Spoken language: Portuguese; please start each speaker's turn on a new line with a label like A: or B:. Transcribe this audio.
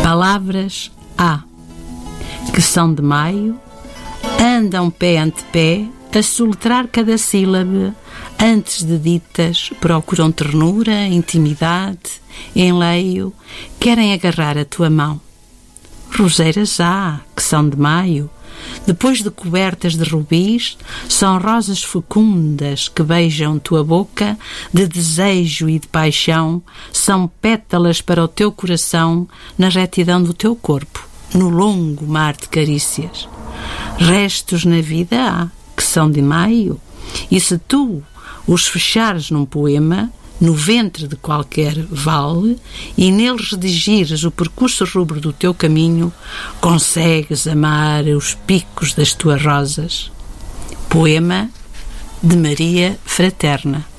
A: Palavras há, que são de maio, andam pé ante pé, a soletrar cada sílaba, antes de ditas, procuram ternura, intimidade, enleio, querem agarrar a tua mão. Roseiras há, que são de maio, depois de cobertas de rubis, são rosas fecundas que beijam tua boca, de desejo e de paixão, são pétalas para o teu coração, na retidão do teu corpo, no longo mar de carícias. Restos na vida há, que são de maio, e se tu os fechares num poema, no ventre de qualquer vale, e neles redigires o percurso rubro do teu caminho, consegues amar os picos das tuas rosas. Poema de Maria Fraterna.